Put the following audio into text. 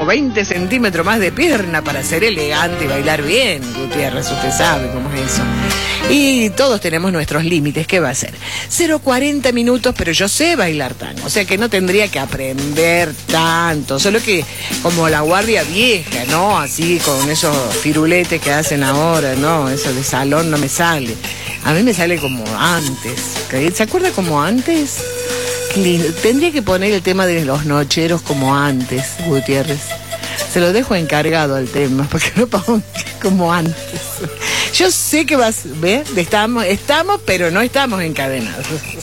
20 centímetros más de pierna para ser elegante y bailar bien, Gutiérrez, usted sabe cómo es eso. Y todos tenemos nuestros límites, ¿qué va a ser? 0,40 minutos, pero yo sé bailar tango, o sea que no tendría que aprender tanto, solo que como la guardia vieja, ¿no? Así con esos firuletes que hacen ahora, ¿no? Eso de salón no me sale. A mí me sale como antes. ¿Se acuerda como antes? Tendría que poner el tema de los nocheros como antes, Gutiérrez. Se lo dejo encargado al tema, porque no pongo como antes. Yo sé que vas, ¿ves? Estamos, pero no estamos encadenados.